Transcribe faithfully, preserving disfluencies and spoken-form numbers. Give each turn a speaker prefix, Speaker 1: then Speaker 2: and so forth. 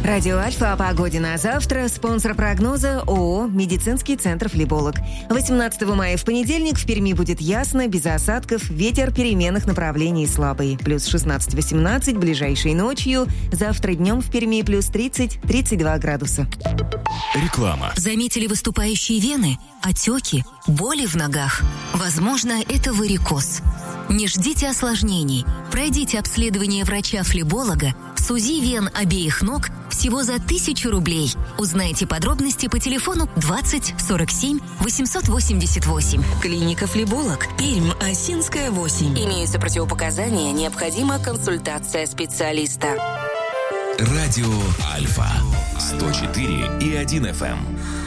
Speaker 1: Радио Альфа о погоде на завтра. Спонсор прогноза ООО «Медицинский центр Флеболог». восемнадцатого мая в понедельник в Перми будет ясно, без осадков, ветер переменных направлений слабый. Плюс шестнадцать-восемнадцать ближайшей ночью. Завтра днем в Перми плюс тридцать-тридцать два градуса.
Speaker 2: Реклама.
Speaker 3: Заметили выступающие вены, отеки, боли в ногах? Возможно, это варикоз. Не ждите осложнений. Пройдите обследование врача-флеболога с УЗИ вен обеих ног всего за тысячу рублей. Узнайте подробности по телефону двадцать сорок семь восемьсот восемьдесят восемь.
Speaker 4: Клиника «Флеболог», Пермь, Осинская, восемь. Имеются противопоказания, необходима консультация специалиста.
Speaker 2: Радио Альфа. сто четыре и один эф эм.